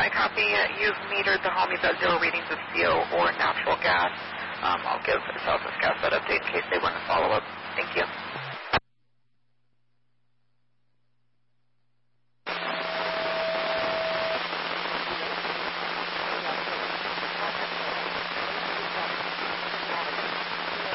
I copy. You've metered the home. You've got 0 readings of CO or natural gas. I'll give Southwest Gas that update in case they want to follow up. Thank you.